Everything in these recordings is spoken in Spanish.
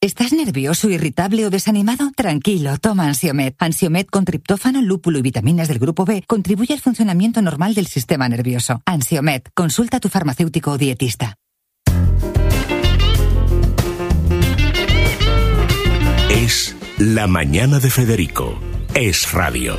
¿Estás nervioso, irritable o desanimado? Tranquilo, toma Ansiomed. Ansiomed con triptófano, lúpulo y vitaminas del grupo B contribuye al funcionamiento normal del sistema nervioso. Ansiomed, consulta a tu farmacéutico o dietista. Es La Mañana de Federico. Es radio.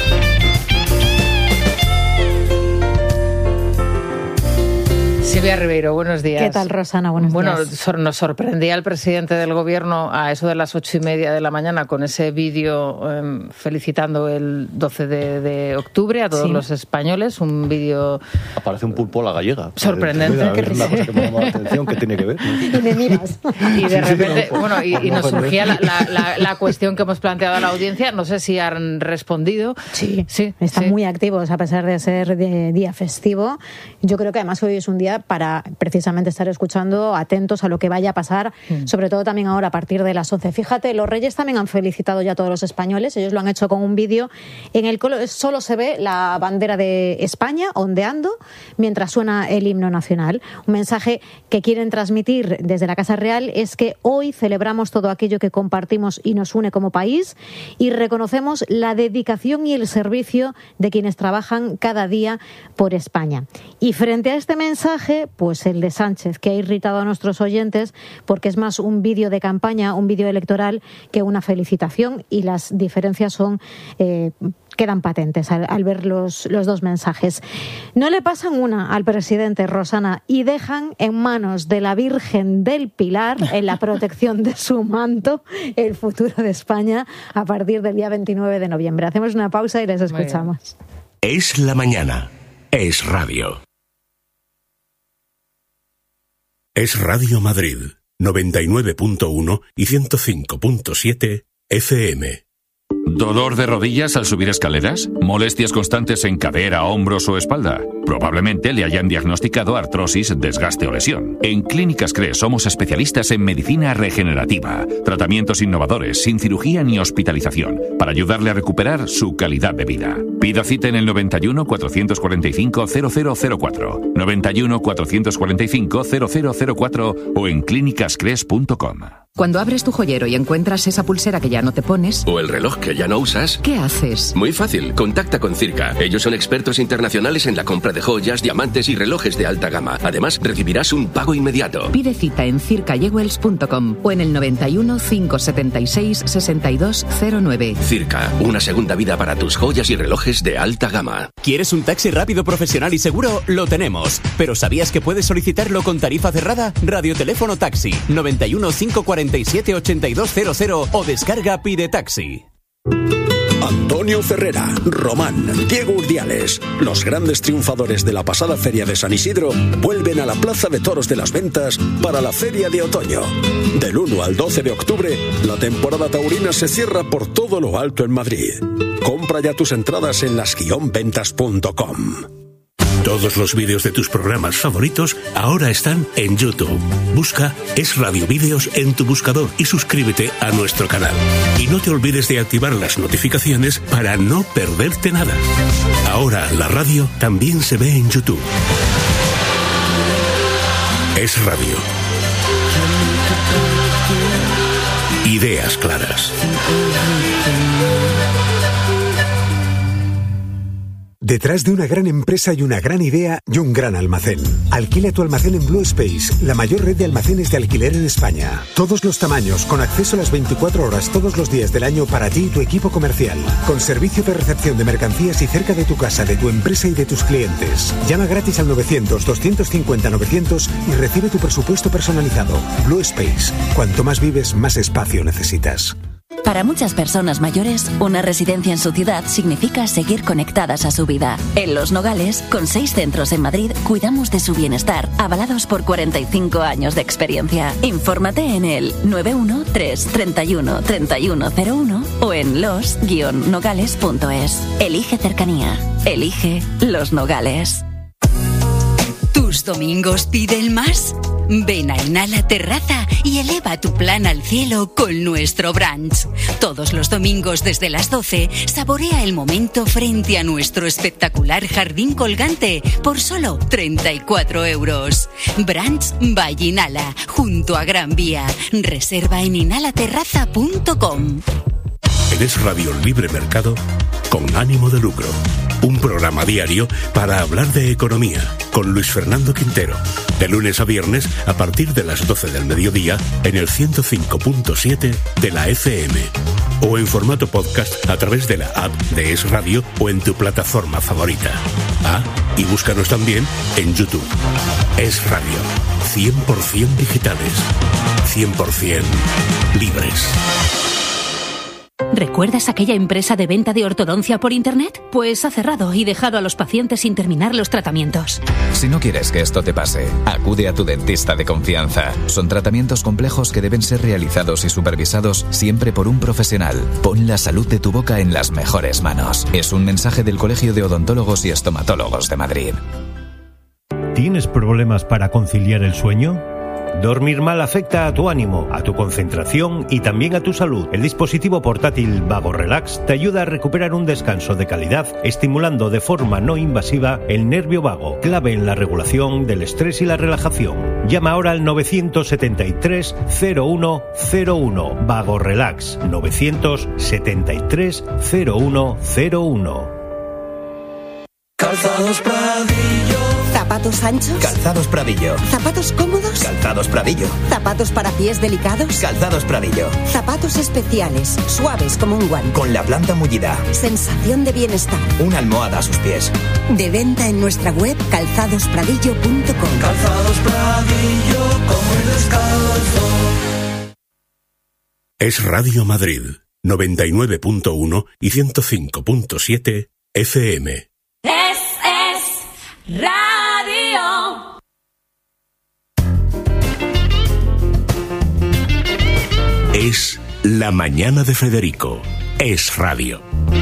Silvia Ribeiro, buenos días. ¿Qué tal, Rosana? Buenos días. Bueno, nos sorprendía el presidente del Gobierno a eso de las 8:30 de la mañana con ese vídeo felicitando el 12 de octubre a todos los españoles. Un vídeo... Aparece un pulpo a la gallega. Sorprendente. Es una cosa que me llamó la atención, que tiene que ver. Y me miras. Y de repente, bueno, y nos surgía la cuestión que hemos planteado a la audiencia. No sé si han respondido. Sí, están muy activos a pesar de ser de día festivo. Yo creo que además hoy es un día para precisamente estar escuchando, atentos a lo que vaya a pasar, sobre todo también ahora a partir de las 11. Fíjate, los Reyes también han felicitado ya a todos los españoles. Ellos lo han hecho con un vídeo en el que solo se ve la bandera de España ondeando mientras suena el himno nacional. Un mensaje que quieren transmitir desde la Casa Real es que hoy celebramos todo aquello que compartimos y nos une como país y reconocemos la dedicación y el servicio de quienes trabajan cada día por España. Y frente a este mensaje, pues el de Sánchez, que ha irritado a nuestros oyentes porque es más un vídeo de campaña, un vídeo electoral que una felicitación, y las diferencias son quedan patentes al ver los dos mensajes. No le pasan una al presidente, Rosana, y dejan en manos de la Virgen del Pilar, en la protección de su manto, el futuro de España a partir del día 29 de noviembre. Hacemos una pausa y les escuchamos. Es la mañana. Es radio. Es Radio Madrid, 99.1 y 105.7 FM. ¿Dolor de rodillas al subir escaleras? ¿Molestias constantes en cadera, hombros o espalda? Probablemente le hayan diagnosticado artrosis, desgaste o lesión. En Clínicas CRES somos especialistas en medicina regenerativa, tratamientos innovadores, sin cirugía ni hospitalización, para ayudarle a recuperar su calidad de vida. Pida cita en el 91 445 0004, 91 445 0004 o en clínicascres.com. Cuando abres tu joyero y encuentras esa pulsera que ya no te pones... ¿O el reloj que ya no usas? ¿Qué haces? Muy fácil, contacta con Circa. Ellos son expertos internacionales en la compra de joyas, diamantes y relojes de alta gama. Además, recibirás un pago inmediato. Pide cita en circajewels.com o en el 91 576 6209. Circa, una segunda vida para tus joyas y relojes de alta gama. ¿Quieres un taxi rápido, profesional y seguro? Lo tenemos. ¿Pero sabías que puedes solicitarlo con tarifa cerrada? Radioteléfono Taxi, 91 547 8200 o descarga Pide Taxi. Antonio Ferrera, Román, Diego Urdiales, los grandes triunfadores de la pasada Feria de San Isidro, vuelven a la Plaza de Toros de las Ventas para la Feria de Otoño. Del 1 al 12 de octubre, la temporada taurina se cierra por todo lo alto en Madrid. Compra ya tus entradas en las-ventas.com. Todos los vídeos de tus programas favoritos ahora están en YouTube. Busca Es Radio Vídeos en tu buscador y suscríbete a nuestro canal. Y no te olvides de activar las notificaciones para no perderte nada. Ahora la radio también se ve en YouTube. Es Radio. Ideas claras. Detrás de una gran empresa hay una gran idea y un gran almacén. Alquila tu almacén en Blue Space, la mayor red de almacenes de alquiler en España. Todos los tamaños, con acceso a las 24 horas todos los días del año para ti y tu equipo comercial. Con servicio de recepción de mercancías y cerca de tu casa, de tu empresa y de tus clientes. Llama gratis al 900-250-900 y recibe tu presupuesto personalizado. Blue Space. Cuanto más vives, más espacio necesitas. Para muchas personas mayores, una residencia en su ciudad significa seguir conectadas a su vida. En Los Nogales, con 6 centros en Madrid, cuidamos de su bienestar, avalados por 45 años de experiencia. Infórmate en el 913-31-3101 o en los-nogales.es. Elige cercanía. Elige Los Nogales. ¿Tus domingos piden más? Ven a Inhala Terraza y eleva tu plan al cielo con nuestro brunch. Todos los domingos desde las 12, saborea el momento frente a nuestro espectacular jardín colgante por solo 34 €. Brunch by Inhala, junto a Gran Vía. Reserva en inhalaterraza.com. Es Radio Libre Mercado con ánimo de lucro. Un programa diario para hablar de economía con Luis Fernando Quintero. De lunes a viernes a partir de las 12 del mediodía en el 105.7 de la FM. O en formato podcast a través de la app de Es Radio o en tu plataforma favorita. Ah, y búscanos también en YouTube. Es Radio. 100% digitales. 100% libres. ¿Recuerdas aquella empresa de venta de ortodoncia por internet? Pues ha cerrado y dejado a los pacientes sin terminar los tratamientos. Si no quieres que esto te pase, acude a tu dentista de confianza. Son tratamientos complejos que deben ser realizados y supervisados siempre por un profesional. Pon la salud de tu boca en las mejores manos. Es un mensaje del Colegio de Odontólogos y Estomatólogos de Madrid. ¿Tienes problemas para conciliar el sueño? Dormir mal afecta a tu ánimo, a tu concentración y también a tu salud. El dispositivo portátil Vago Relax te ayuda a recuperar un descanso de calidad, estimulando de forma no invasiva el nervio vago, clave en la regulación del estrés y la relajación. Llama ahora al 973 0101. Vago Relax 973 0101. Calzados Pradillo. ¿Zapatos anchos? Calzados Pradillo. ¿Zapatos cómodos? Calzados Pradillo. ¿Zapatos para pies delicados? Calzados Pradillo. Zapatos especiales, suaves como un guante. Con la planta mullida. Sensación de bienestar. Una almohada a sus pies. De venta en nuestra web calzadospradillo.com. Calzados Pradillo, como el descalzo. Es Radio Madrid, 99.1 y 105.7 FM. Es Radio. Es La Mañana de Federico. Es Radio.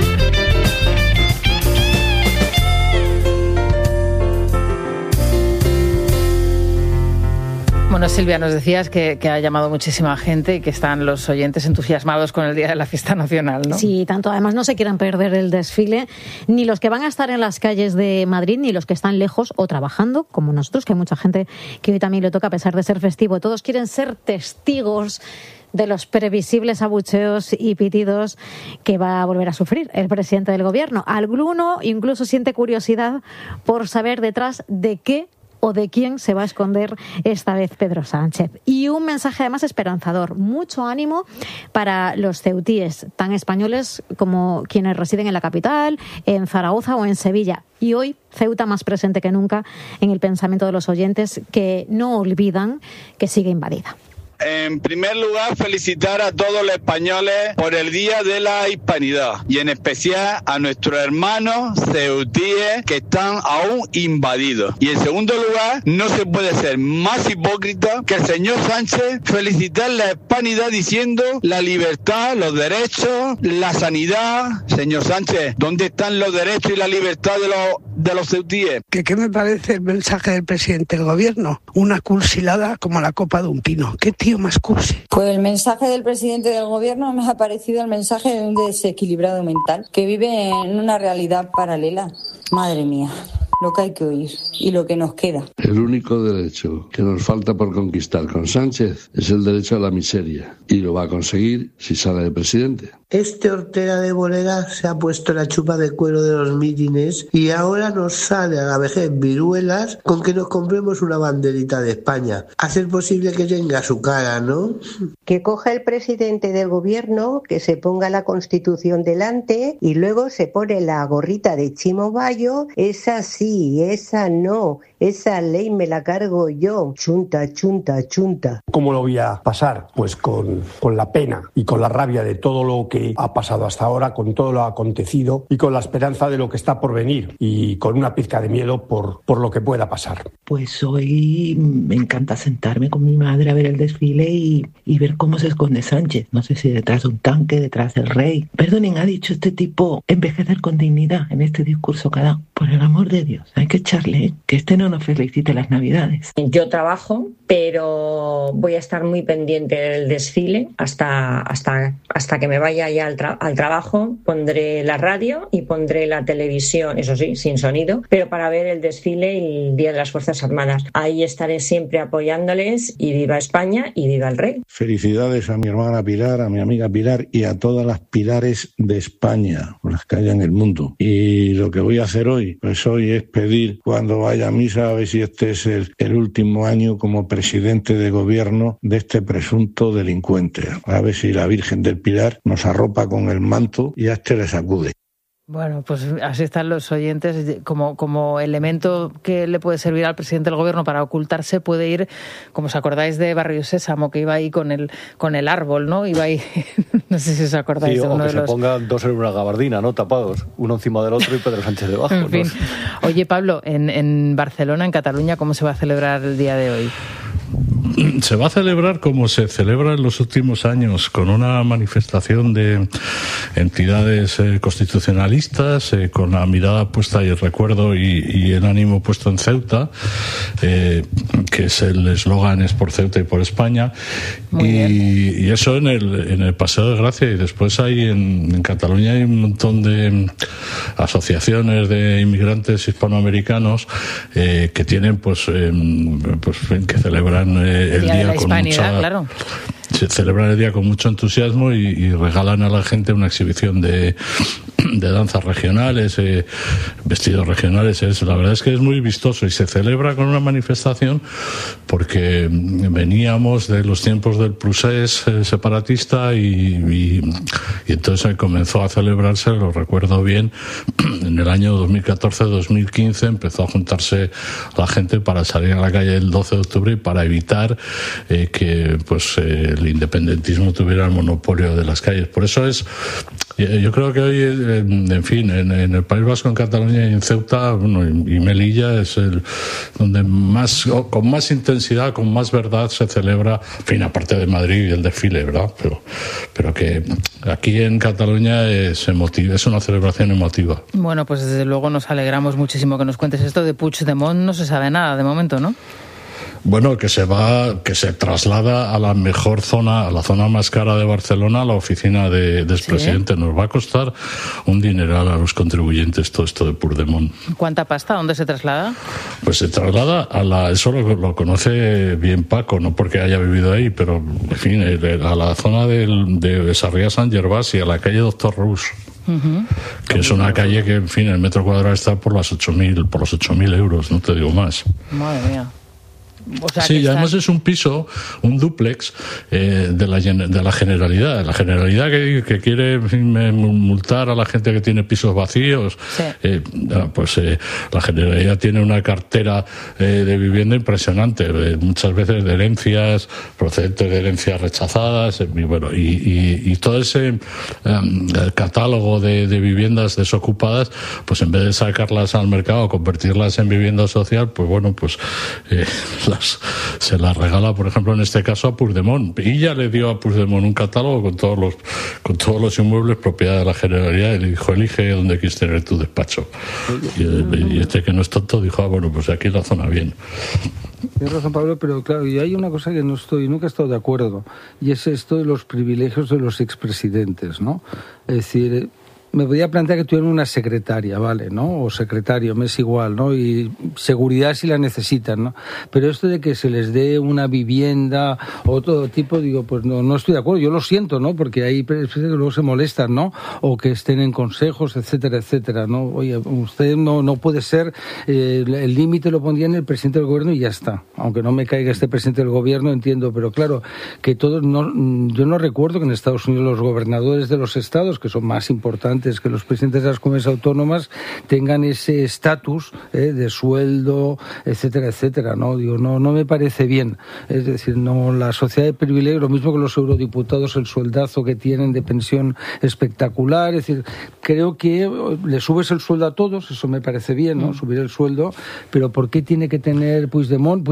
Bueno, Silvia, nos decías que ha llamado muchísima gente y que están los oyentes entusiasmados con el Día de la Fiesta Nacional, ¿no? Sí, tanto. Además, no se quieran perder el desfile, ni los que van a estar en las calles de Madrid, ni los que están lejos o trabajando, como nosotros, que hay mucha gente que hoy también le toca, a pesar de ser festivo. Todos quieren ser testigos de los previsibles abucheos y pitidos que va a volver a sufrir el presidente del gobierno. Alguno incluso siente curiosidad por saber detrás de qué o de quién se va a esconder esta vez Pedro Sánchez. Y un mensaje además esperanzador. Mucho ánimo para los ceutíes, tan españoles como quienes residen en la capital, en Zaragoza o en Sevilla. Y hoy Ceuta más presente que nunca en el pensamiento de los oyentes, que no olvidan que sigue invadida. En primer lugar, felicitar a todos los españoles por el Día de la Hispanidad y en especial a nuestros hermanos ceutíes que están aún invadidos. Y en segundo lugar, no se puede ser más hipócrita que el señor Sánchez felicitar la hispanidad diciendo la libertad, los derechos, la sanidad. Señor Sánchez, ¿dónde están los derechos y la libertad de los ceutíes? ¿Qué me parece el mensaje del presidente del gobierno? Una cursilada como la copa de un pino. ¿Qué tío más cursi? Pues el mensaje del presidente del gobierno me ha parecido el mensaje de un desequilibrado mental que vive en una realidad paralela. Madre mía, lo que hay que oír y lo que nos queda. El único derecho que nos falta por conquistar con Sánchez es el derecho a la miseria, y lo va a conseguir si sale de presidente. Este Ortega de Bolera se ha puesto la chupa de cuero de los mítines y ahora nos sale a la vejez viruelas con que nos compremos una banderita de España. A ser posible que tenga su cara, ¿no? Que coja el presidente del gobierno, que se ponga la Constitución delante y luego se pone la gorrita de Chimo Bayo. Esa sí, esa no, esa ley me la cargo yo. Chunta, chunta, chunta. ¿Cómo lo voy a pasar? Pues con la pena y con la rabia de todo lo que ha pasado hasta ahora, con todo lo acontecido y con la esperanza de lo que está por venir y con una pizca de miedo por lo que pueda pasar. Pues hoy me encanta sentarme con mi madre a ver el desfile y ver cómo se esconde Sánchez. No sé si detrás de un tanque, detrás del rey. Perdonen, ha dicho este tipo envejecer con dignidad en este discurso que ha dado. Por el amor de Dios. radios. Hay que echarle, que no nos felicite las Navidades. Yo trabajo, pero voy a estar muy pendiente del desfile hasta que me vaya ya al trabajo. Pondré la radio y pondré la televisión, eso sí, sin sonido, pero para ver el desfile y el Día de las Fuerzas Armadas. Ahí estaré siempre apoyándoles, y viva España y viva el rey. Felicidades a mi hermana Pilar, a mi amiga Pilar y a todas las Pilares de España, las que haya en el mundo. Y lo que voy a hacer hoy, pues hoy es pedir cuando vaya a misa a ver si este es el último año como presidente de gobierno de este presunto delincuente. A ver si la Virgen del Pilar nos arropa con el manto y a este le sacude. Bueno, pues así están los oyentes. Como elemento que le puede servir al presidente del gobierno para ocultarse, puede ir, como os acordáis de Barrio Sésamo, que iba ahí con el árbol, ¿no? Iba ahí, no sé si os acordáis, sí, de uno o que de los... se pongan dos en una gabardina, ¿no? Tapados, uno encima del otro y Pedro Sánchez debajo. En fin. ¿No? Oye, Pablo, en Barcelona, en Cataluña, ¿cómo se va a celebrar el día de hoy? Se va a celebrar como se celebra en los últimos años, con una manifestación de entidades constitucionalistas, con la mirada puesta y el recuerdo y el ánimo puesto en Ceuta, que es el eslogan es por Ceuta y por España, y eso en el Paseo de Gracia. Y después hay en Cataluña hay un montón de asociaciones de inmigrantes hispanoamericanos que tienen que celebran el día con mucha, claro. Se celebran el día con mucho entusiasmo y regalan a la gente una exhibición de danzas regionales, vestidos regionales. La verdad es que es muy vistoso y se celebra con una manifestación porque veníamos de los tiempos del procés separatista y entonces comenzó a celebrarse, lo recuerdo bien, en el año 2014-2015 empezó a juntarse la gente para salir a la calle el 12 de octubre y para evitar que el independentismo tuviera el monopolio de las calles. Por eso yo creo que hoy, en fin, en el País Vasco, en Cataluña y en Ceuta, y Melilla es donde con más intensidad, con más verdad se celebra, en fin, aparte de Madrid y el desfile, ¿verdad? Pero que aquí en Cataluña es una celebración emotiva. Bueno, pues desde luego nos alegramos muchísimo que nos cuentes esto de Puigdemont. No se sabe nada de momento, ¿no? Bueno, que se traslada a la mejor zona, a la zona más cara de Barcelona, a la oficina del expresidente. ¿Sí? Nos va a costar un dineral a los contribuyentes todo esto de Puigdemont. ¿Cuánta pasta? ¿Dónde se traslada? Pues se traslada eso lo conoce bien Paco, no porque haya vivido ahí, pero en fin, a la zona de Sarriá Sant Gervás y a la calle Doctor Rus. Que es una calle que, en fin, el metro cuadrado está por los 8.000 euros, no te digo más. Madre mía. O sea, sí, y además es un piso, un dúplex de la Generalidad. La Generalidad que quiere, en fin, multar a la gente que tiene pisos vacíos. Sí. La Generalidad tiene una cartera de vivienda impresionante, muchas veces de herencias, procedentes de herencias rechazadas, y todo ese catálogo de viviendas desocupadas, pues en vez de sacarlas al mercado, convertirlas en vivienda social, se las regala, por ejemplo, en este caso a Puigdemont, y ya le dio a Puigdemont un catálogo con todos los inmuebles propiedad de la Generalidad y le dijo: elige dónde quieres tener tu despacho. Y este, que no es tonto, dijo: pues aquí es la zona bien. Tienes razón, Pablo, pero claro, y hay una cosa que nunca he estado de acuerdo, y es esto de los privilegios de los expresidentes, ¿no? Es decir, me podía plantear que tuvieran una secretaria, ¿vale? ¿No? O secretario, me es igual, ¿no? Y seguridad si la necesitan, ¿no? Pero esto de que se les dé una vivienda o todo tipo, digo, pues no estoy de acuerdo. Yo lo siento, ¿no? Porque hay personas que luego se molestan, ¿no? O que estén en consejos, etcétera, etcétera, ¿no? Oye, usted no puede ser, el límite lo pondría en el presidente del gobierno y ya está. Aunque no me caiga este presidente del gobierno, entiendo, pero claro, que todos yo no recuerdo que en Estados Unidos los gobernadores de los estados, que son más importantes que los presidentes de las comunidades autónomas, tengan ese estatus de sueldo, etcétera, etcétera, ¿no? Digo, no me parece bien. Es decir, no, la sociedad de privilegio, lo mismo que los eurodiputados, el sueldazo que tienen de pensión espectacular. Es decir, creo que le subes el sueldo a todos, eso me parece bien, ¿no? Subir el sueldo, pero ¿por qué tiene que tener Puigdemont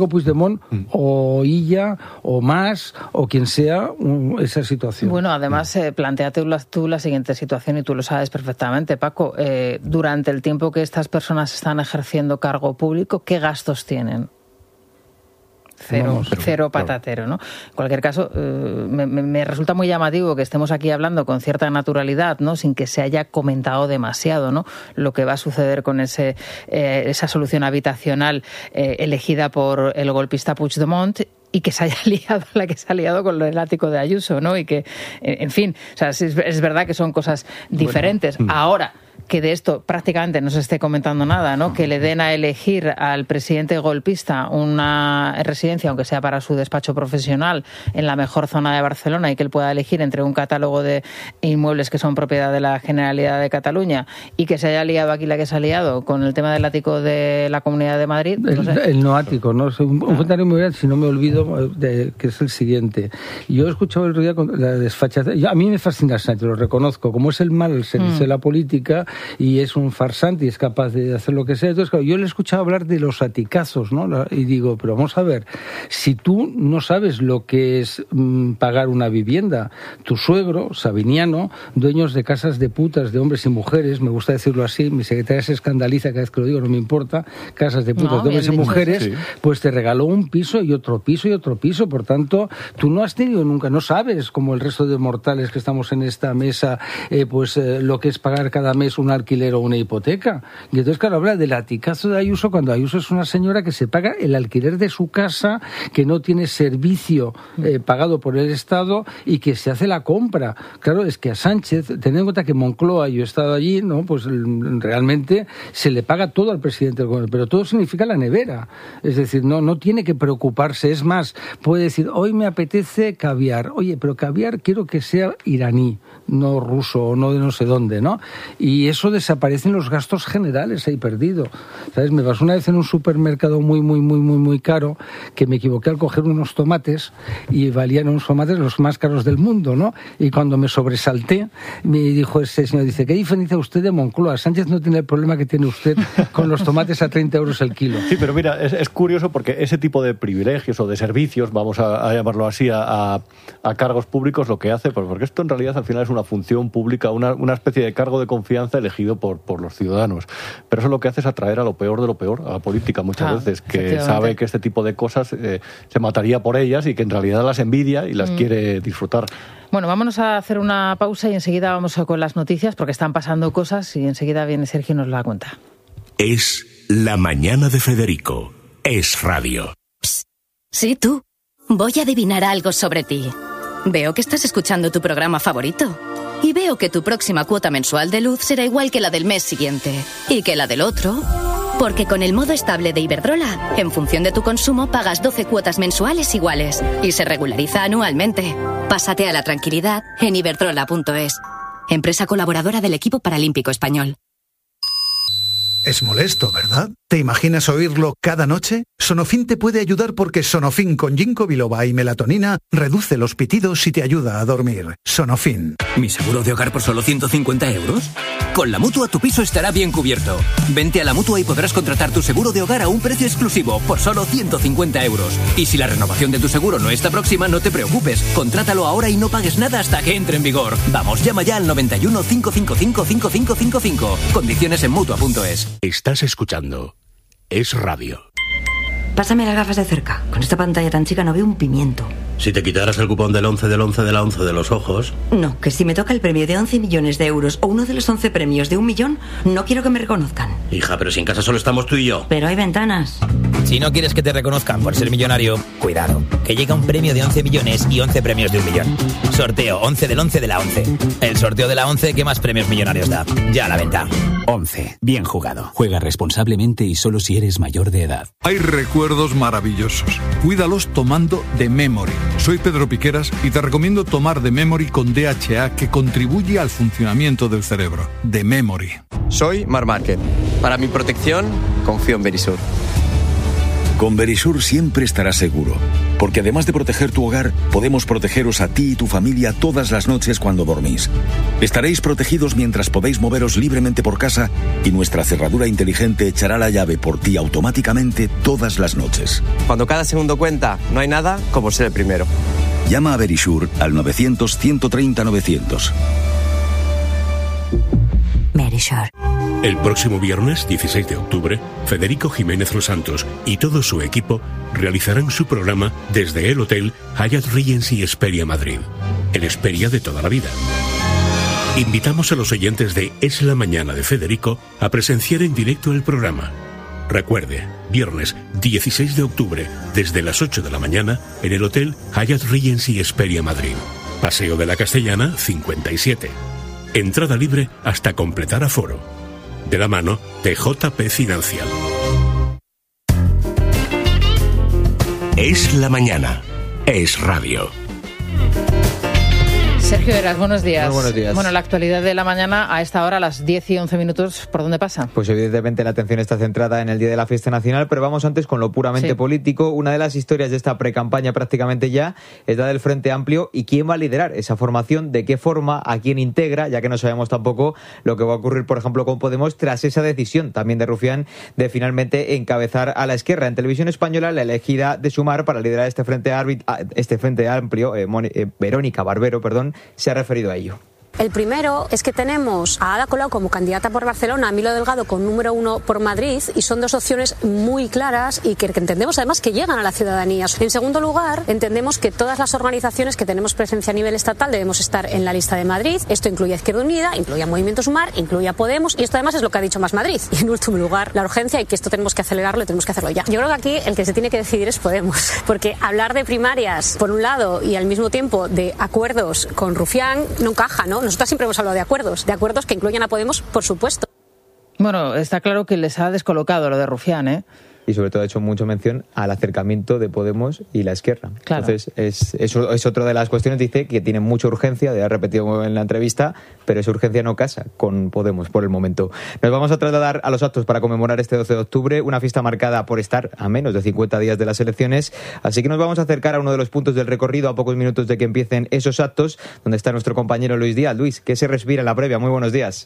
o Illa o Mas o quien sea esa situación? Bueno, además, plantéate tú la siguiente situación y tú lo sabes perfectamente, Paco, durante el tiempo que estas personas están ejerciendo cargo público, ¿qué gastos tienen? Cero patatero, ¿no? En cualquier caso, me resulta muy llamativo que estemos aquí hablando con cierta naturalidad, ¿no? Sin que se haya comentado demasiado, ¿no? Lo que va a suceder con esa solución habitacional elegida por el golpista Puigdemont, y que se haya liado la que se ha liado con el ático de Ayuso, ¿no? Y que, en fin, o sea, es verdad que son cosas diferentes. Bueno. Ahora, que de esto prácticamente no se esté comentando nada, ¿no? Que le den a elegir al presidente golpista una residencia, aunque sea para su despacho profesional, en la mejor zona de Barcelona, y que él pueda elegir entre un catálogo de inmuebles que son propiedad de la Generalidad de Cataluña, y que se haya liado aquí la que se ha liado con el tema del ático de la Comunidad de Madrid. No sé. El no ático, ¿no? Un comentario muy bien, si no me olvido, que es el siguiente. Yo he escuchado el otro día con la desfachatez. A mí me fascina Sánchez, lo reconozco. Como es el mal al servicio de la política, y es un farsante y es capaz de hacer lo que sea. Entonces, claro, yo le he escuchado hablar de los aticazos, ¿no? Y digo, pero vamos a ver, si tú no sabes lo que es pagar una vivienda, tu suegro, Sabiniano, dueños de casas de putas, de hombres y mujeres, me gusta decirlo así, mi secretaria se escandaliza cada vez que lo digo, no me importa, casas de putas, de hombres y mujeres, sí, pues te regaló un piso y otro piso y otro piso. Por tanto, tú no has tenido nunca, no sabes, como el resto de mortales que estamos en esta mesa, lo que es pagar cada mes un alquiler o una hipoteca. Y entonces, claro, habla del aticazo de Ayuso, cuando Ayuso es una señora que se paga el alquiler de su casa, que no tiene servicio pagado por el Estado, y que se hace la compra. Claro, es que a Sánchez, teniendo en cuenta que Moncloa, yo he estado allí, ¿no? Pues realmente se le paga todo al presidente del gobierno, pero todo significa la nevera. Es decir, no tiene que preocuparse. Es más, puede decir, hoy me apetece caviar. Oye, pero caviar quiero que sea iraní, no ruso, o no de no sé dónde, ¿no? Y eso desaparecen los gastos generales ahí perdido. ¿Sabes? Me pasó una vez en un supermercado muy caro, que me equivoqué al coger unos tomates, y valían unos tomates los más caros del mundo, ¿no? Y cuando me sobresalté, me dijo ese señor, dice, ¿qué diferencia usted de Moncloa? Sánchez no tiene el problema que tiene usted con los tomates a 30 euros el kilo. Sí, pero mira, es curioso porque ese tipo de privilegios o de servicios, vamos a llamarlo así, a cargos públicos, lo que hace, porque esto en realidad al final es una función pública, una especie de cargo de confianza elegido por los ciudadanos. Pero eso lo que hace es atraer a lo peor de lo peor, a la política muchas veces, que sabe que este tipo de cosas se mataría por ellas y que en realidad las envidia y las quiere disfrutar. Bueno, vámonos a hacer una pausa y enseguida vamos con las noticias, porque están pasando cosas y enseguida viene Sergio y nos la cuenta. Es La Mañana de Federico. Es radio. Psst. Sí, tú. Voy a adivinar algo sobre ti. Veo que estás escuchando tu programa favorito. Y veo que tu próxima cuota mensual de luz será igual que la del mes siguiente. Y que la del otro. Porque con el modo estable de Iberdrola, en función de tu consumo, pagas 12 cuotas mensuales iguales. Y se regulariza anualmente. Pásate a la tranquilidad en iberdrola.es. Empresa colaboradora del equipo paralímpico español. Es molesto, ¿verdad? ¿Te imaginas oírlo cada noche? Sonofin te puede ayudar porque Sonofin con ginkgo biloba y melatonina reduce los pitidos y te ayuda a dormir. Sonofin. ¿Mi seguro de hogar por solo 150 euros? Con la Mutua tu piso estará bien cubierto. Vente a la Mutua y podrás contratar tu seguro de hogar a un precio exclusivo por solo 150 euros. Y si la renovación de tu seguro no está próxima, no te preocupes. Contrátalo ahora y no pagues nada hasta que entre en vigor. Vamos, llama ya al 91 555 5555. Condiciones en Mutua.es. Estás escuchando Es Radio. Pásame las gafas de cerca. Con esta pantalla tan chica no veo un pimiento. Si te quitaras el cupón del 11 del 11 de la 11 de los ojos... No, que si me toca el premio de 11 millones de euros o uno de los 11 premios de 1 millón, no quiero que me reconozcan. Hija, pero si en casa solo estamos tú y yo. Pero hay ventanas. Si no quieres que te reconozcan por ser millonario, cuidado, que llega un premio de 11 millones y 11 premios de 1 millón. Sorteo 11 del 11 de la 11. El sorteo de la 11 que más premios millonarios da. Ya a la venta. 11. Bien jugado. Juega responsablemente y solo si eres mayor de edad. Hay recuerdos maravillosos. Cuídalos tomando The Memory. Soy Pedro Piqueras y te recomiendo tomar The Memory con DHA, que contribuye al funcionamiento del cerebro. The Memory. Soy Marc Márquez. Para mi protección, confío en Verisur. Con Verisur siempre estarás seguro, porque además de proteger tu hogar, podemos protegeros a ti y tu familia todas las noches cuando dormís. Estaréis protegidos mientras podéis moveros libremente por casa y nuestra cerradura inteligente echará la llave por ti automáticamente todas las noches. Cuando cada segundo cuenta, no hay nada como ser el primero. Llama a Verisur al 900 130 900. Merisure. El próximo viernes 16 de octubre, Federico Jiménez Los Santos y todo su equipo realizarán su programa desde el Hotel Hyatt Regency Hesperia Madrid, el Hesperia de toda la vida. Invitamos a los oyentes de Es la Mañana de Federico a presenciar en directo el programa. Recuerde, viernes 16 de octubre, desde las 8 de la mañana, en el Hotel Hyatt Regency Hesperia Madrid. Paseo de la Castellana, 57. Entrada libre hasta completar aforo. De la mano de JP Financial. Es la Mañana. Es radio. Sergio Heras, buenos días. Muy buenos días. Bueno, la actualidad de la mañana a esta hora, a las 10 y 11 minutos, ¿por dónde pasa? Pues evidentemente la atención está centrada en el Día de la Fiesta Nacional, pero vamos antes con lo puramente político. Una de las historias de esta precampaña prácticamente ya es la del Frente Amplio y quién va a liderar esa formación, de qué forma, a quién integra, ya que no sabemos tampoco lo que va a ocurrir, por ejemplo, con Podemos tras esa decisión también de Rufián de finalmente encabezar a la Esquerra. En Televisión Española, la elegida de Sumar para liderar este Frente Amplio, Verónica Barbero, se ha referido a ello. El primero es que tenemos a Ada Colau como candidata por Barcelona, a Milo Delgado con número 1 por Madrid, y son dos opciones muy claras y que entendemos además que llegan a la ciudadanía. En segundo lugar, entendemos que todas las organizaciones que tenemos presencia a nivel estatal debemos estar en la lista de Madrid. Esto incluye a Izquierda Unida, incluye a Movimiento Sumar, incluye a Podemos, y esto además es lo que ha dicho Más Madrid. Y en último lugar, la urgencia y que esto tenemos que acelerarlo y tenemos que hacerlo ya. Yo creo que aquí el que se tiene que decidir es Podemos, porque hablar de primarias por un lado y al mismo tiempo de acuerdos con Rufián no encaja, ¿no? Nosotras siempre hemos hablado de acuerdos que incluyan a Podemos, por supuesto. Bueno, está claro que les ha descolocado lo de Rufián, ¿eh? Y sobre todo ha hecho mucho mención al acercamiento de Podemos y la Esquerra. Claro. Entonces, es otra de las cuestiones. Dice que tiene mucha urgencia, ya ha repetido en la entrevista, pero esa urgencia no casa con Podemos por el momento. Nos vamos a trasladar a los actos para conmemorar este 12 de octubre, una fiesta marcada por estar a menos de 50 días de las elecciones. Así que nos vamos a acercar a uno de los puntos del recorrido a pocos minutos de que empiecen esos actos, donde está nuestro compañero Luis Díaz. Luis, ¿qué se respira en la previa? Muy buenos días.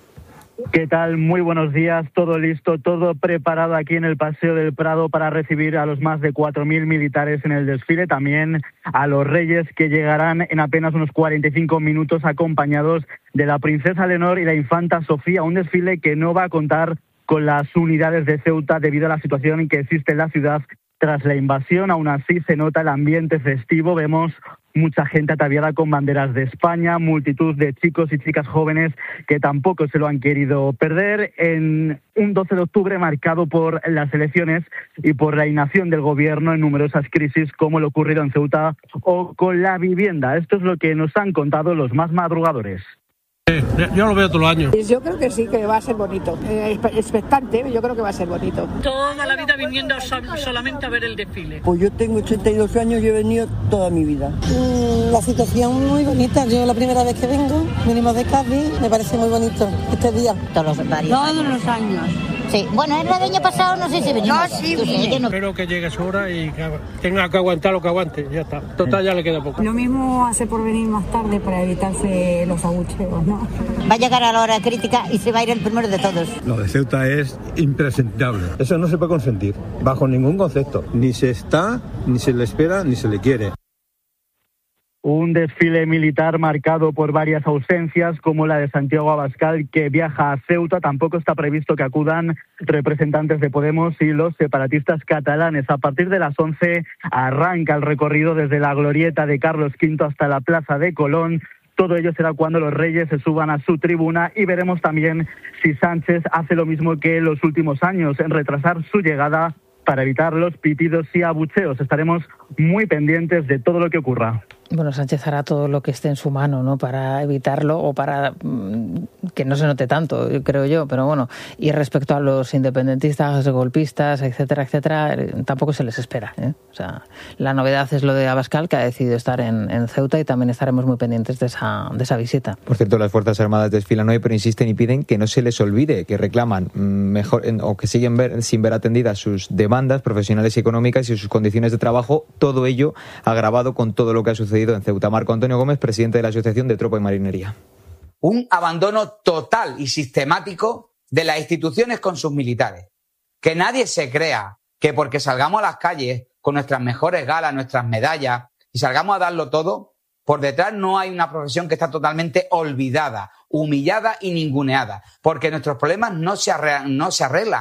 ¿Qué tal? Muy buenos días. Todo listo, todo preparado aquí en el Paseo del Prado para recibir a los más de 4.000 militares en el desfile. También a los reyes que llegarán en apenas unos 45 minutos acompañados de la princesa Leonor y la infanta Sofía. Un desfile que no va a contar con las unidades de Ceuta debido a la situación en que existe en la ciudad tras la invasión. Aún así se nota el ambiente festivo. Vemos mucha gente ataviada con banderas de España, multitud de chicos y chicas jóvenes que tampoco se lo han querido perder en un 12 de octubre marcado por las elecciones y por la inacción del gobierno en numerosas crisis como lo ocurrido en Ceuta o con la vivienda. Esto es lo que nos han contado los más madrugadores. Yo lo veo todos los años. Yo creo que sí, que va a ser bonito. Expectante, yo creo que va a ser bonito. Toda la vida viniendo solamente a ver el desfile. Pues yo tengo 82 años y he venido toda mi vida. La situación muy bonita. Yo la primera vez que vengo, venimos de Cádiz, me parece muy bonito este día. Todos los años. Sí, bueno, el año pasado no sé si venimos. No, sí, Espero que llegue su hora y que tenga que aguantar lo que aguante, ya está. Total, ya le queda poco. Lo mismo hace por venir más tarde para evitarse los abucheos, ¿no? Va a llegar a la hora crítica y se va a ir el primero de todos. Lo de Ceuta es impresentable. Eso no se puede consentir, bajo ningún concepto. Ni se está, ni se le espera, ni se le quiere. Un desfile militar marcado por varias ausencias, como la de Santiago Abascal, que viaja a Ceuta. Tampoco está previsto que acudan representantes de Podemos y los separatistas catalanes. A partir de las 11 arranca el recorrido desde la glorieta de Carlos V hasta la Plaza de Colón. Todo ello será cuando los reyes se suban a su tribuna y veremos también si Sánchez hace lo mismo que en los últimos años, en retrasar su llegada para evitar los pitidos y abucheos. Estaremos muy pendientes de todo lo que ocurra. Bueno, Sánchez hará todo lo que esté en su mano, ¿no?, para evitarlo o para que no se note tanto, creo yo. Pero bueno, y respecto a los independentistas, golpistas, etcétera, etcétera, tampoco se les espera, ¿eh? O sea, la novedad es lo de Abascal, que ha decidido estar en Ceuta, y también estaremos muy pendientes de esa visita. Por cierto, las Fuerzas Armadas desfilan hoy, pero insisten y piden que no se les olvide, que reclaman mejor o que siguen sin ver atendidas sus demandas profesionales y económicas y sus condiciones de trabajo. Todo ello agravado con todo lo que ha sucedido en Ceuta. Marco Antonio Gómez, presidente de la Asociación de Tropa y Marinería. Un abandono total y sistemático de las instituciones con sus militares. Que nadie se crea que porque salgamos a las calles con nuestras mejores galas, nuestras medallas, y salgamos a darlo todo, Por detrás no hay una profesión que está totalmente olvidada, humillada y ninguneada, porque nuestros problemas no se arreglan.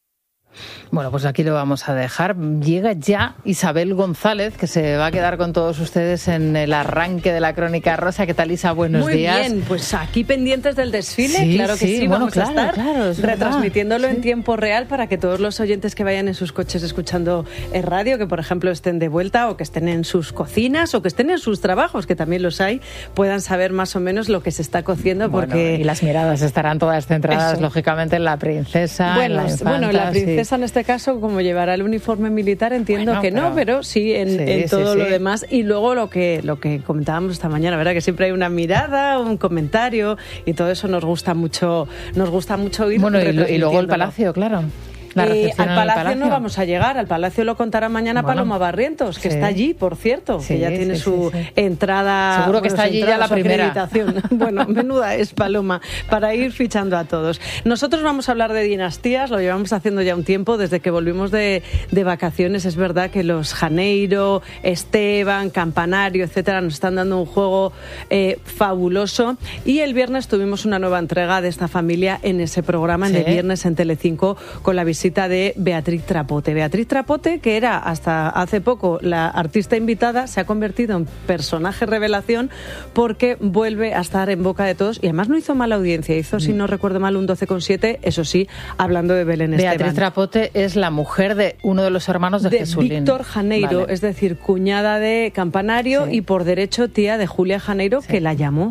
Bueno, pues aquí lo vamos a dejar. Llega ya Isabel González, que se va a quedar con todos ustedes en el arranque de la Crónica Rosa. ¿Qué tal, Isa? Buenos días. Muy bien, pues aquí pendientes del desfile, sí, claro que sí, bueno, vamos a estar retransmitiéndolo en sí. tiempo real para que todos los oyentes que vayan en sus coches escuchando el radio, que por ejemplo estén de vuelta o que estén en sus cocinas o que estén en sus trabajos, que también los hay, puedan saber más o menos lo que se está cociendo. Porque y las miradas estarán todas centradas, lógicamente, en la princesa, en la infanta, la princesa en este caso, como llevará el uniforme militar, entiendo que no, pero sí en todo lo demás. Y luego lo que comentábamos esta mañana, ¿verdad? Que siempre hay una mirada, un comentario, y todo eso nos gusta mucho ir. Bueno, y luego el Palacio, claro. Al Palacio no vamos a llegar, al Palacio lo contará mañana Paloma Barrientos, que está allí, por cierto, que ya tiene su entrada. Seguro que está allí ya la primera. Bueno, menuda es Paloma, para ir fichando a todos. Nosotros vamos a hablar de dinastías, lo llevamos haciendo ya un tiempo, desde que volvimos de vacaciones. Es verdad que los Janeiro, Esteban, Campanario, etcétera, nos están dando un juego fabuloso. Y el viernes tuvimos una nueva entrega de esta familia en ese programa, en el viernes en Telecinco, con la visita de Beatriz Trapote. Beatriz Trapote, que era hasta hace poco la artista invitada, se ha convertido en personaje revelación porque vuelve a estar en boca de todos y además no hizo mala audiencia, hizo, si no recuerdo mal, un 12,7, eso sí, hablando de Belén Esteban. Beatriz Trapote es la mujer de uno de los hermanos de Jesulín. Víctor Janeiro, es decir, cuñada de Campanario y por derecho tía de Julia Janeiro, que la llamó.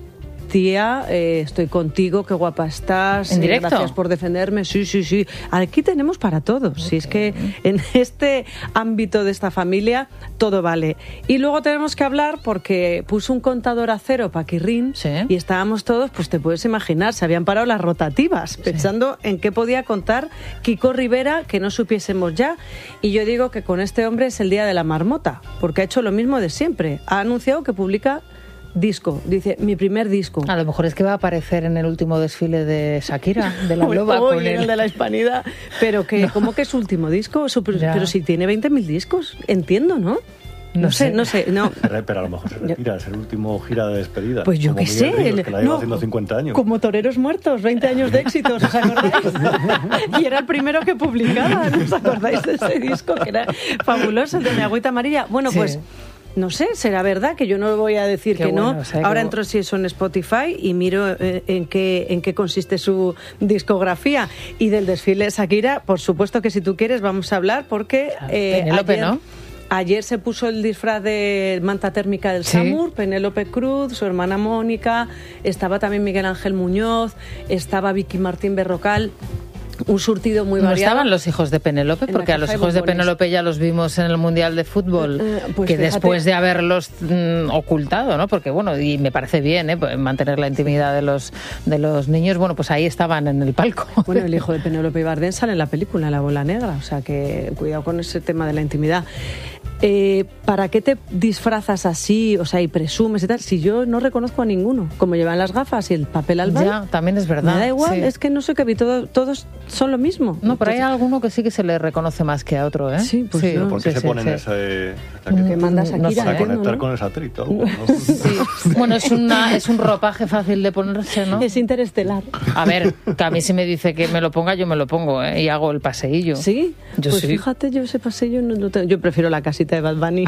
Tía, estoy contigo, qué guapa estás. ¿En directo? Gracias por defenderme. Sí. Aquí tenemos para todos. Si es que en este ámbito de esta familia todo vale. Y luego tenemos que hablar porque puso un contador a cero Paquirrín y estábamos todos, pues te puedes imaginar, se habían parado las rotativas pensando en qué podía contar Kiko Rivera que no supiésemos ya. Y yo digo que con este hombre es el día de la marmota, porque ha hecho lo mismo de siempre. Ha anunciado que publica disco, dice, mi primer disco. A lo mejor es que va a aparecer en el último desfile de Shakira, de la Loba, con el de la Hispanidad. Pero que, ¿cómo que es su último disco? Pero si tiene 20.000 discos, entiendo, ¿no? No sé. Pero a lo mejor se retira, es el último gira de despedida. Pues yo qué sé. Ríos, que la lleva haciendo 50 años. Como Toreros Muertos, 20 años de éxitos, ¿os acordáis? Y era el primero que publicaba, ¿no os acordáis de ese disco? Que era fabuloso, el de Mi Agüita Amarilla. Bueno, pues no sé, será verdad, que yo no voy a decir que no. Ahora entro si eso en Spotify y miro en qué consiste su discografía. Y del desfile Shakira, por supuesto que si tú quieres vamos a hablar, porque Penélope, ¿no? Ayer se puso el disfraz de manta térmica del Samur, Penélope Cruz, su hermana Mónica, estaba también Miguel Ángel Muñoz, estaba Vicky Martín Berrocal. Un surtido muy variado. ¿No estaban los hijos de Penélope? Porque a los hijos de Penélope ya los vimos en el Mundial de Fútbol, pues que fíjate, después de haberlos ocultado, ¿no? Porque bueno, y me parece bien, mantener la intimidad de los niños, bueno, pues ahí estaban en el palco. Bueno, el hijo de Penélope Bardén sale en la película La Bola Negra, o sea que cuidado con ese tema de la intimidad. ¿Para qué te disfrazas así, o sea, y presumes y tal, si yo no reconozco a ninguno? Como llevan las gafas y el papel albal. Ya, también es verdad. Me da igual, es que no sé qué vi, todos son lo mismo. No, pero hay alguno que sí que se le reconoce más que a otro, ¿eh? Sí, pues no. ¿Por qué se ponen ese que mandas aquí para conectar con el satélite? Bueno, es un ropaje fácil de ponerse, ¿no? Es interestelar. A ver, que a mí si me dice que me lo ponga, yo me lo pongo, y hago el paseillo. ¿Sí? Pues fíjate, yo ese paseillo no lo tengo. Yo prefiero la casita de Bad Bunny.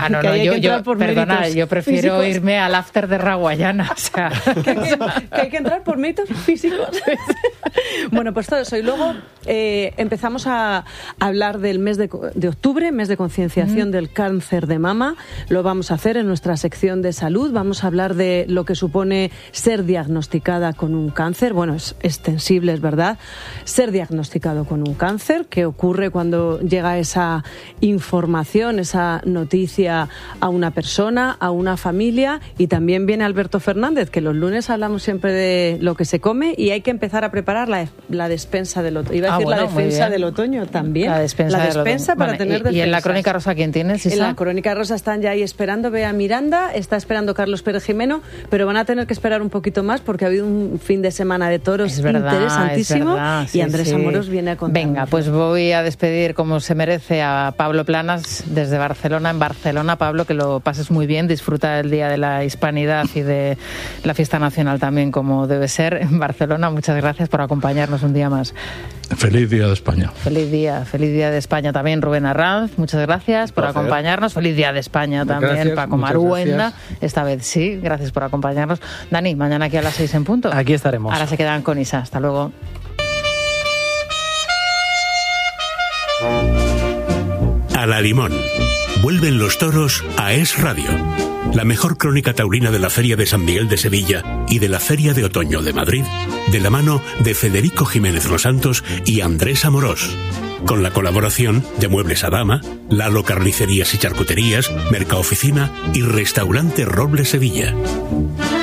Yo prefiero físicos. Irme al after de Raguayana. O sea, que hay que entrar por méritos físicos. Bueno, pues todo eso. Y luego empezamos a hablar del mes de octubre, mes de concienciación del cáncer de mama. Lo vamos a hacer en nuestra sección de salud. Vamos a hablar de lo que supone ser diagnosticada con un cáncer. Bueno, es extensible, es verdad. Ser diagnosticado con un cáncer, ¿qué ocurre cuando llega esa información, esa noticia a una persona, a una familia? Y también viene Alberto Fernández, que los lunes hablamos siempre de lo que se come y hay que empezar a preparar la despensa del otoño. Iba a decir la defensa del otoño también. La despensa para tener defensas. ¿Y en la Crónica Rosa quién tienes, Isa? En la Crónica Rosa están ya ahí esperando Bea Miranda, está esperando Carlos Pérez Jimeno, pero van a tener que esperar un poquito más porque ha habido un fin de semana de toros interesantísimo y Andrés Amorós viene a contarnos. Venga, pues voy a despedir como se merece a Pablo Planas desde Barcelona. Pamplona, en Barcelona. Pablo, que lo pases muy bien, disfruta del Día de la Hispanidad y de la fiesta nacional también, como debe ser, en Barcelona. Muchas gracias por acompañarnos un día más. Feliz Día de España. Feliz Día de España también, Rubén Arranz. Muchas gracias por acompañarnos. Feliz Día de España también, gracias, Paco Maruenda. Esta vez sí, gracias por acompañarnos. Dani, mañana aquí a las 6 en punto. Aquí estaremos. Ahora se quedan con Isa. Hasta luego. A la Limón. Vuelven los toros a Es Radio. La mejor crónica taurina de la Feria de San Miguel de Sevilla y de la Feria de Otoño de Madrid, de la mano de Federico Jiménez Los Santos y Andrés Amorós. Con la colaboración de Muebles Adama, Lalo Carnicerías y Charcuterías, Mercaoficina y Restaurante Roble Sevilla.